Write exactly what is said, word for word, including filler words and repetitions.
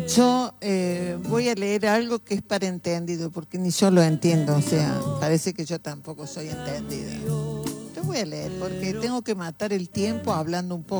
Yo eh, voy a leer algo que es para entendido, porque ni yo lo entiendo, o sea, parece que yo tampoco soy entendida. Yo voy a leer porque tengo que matar el tiempo hablando un poco.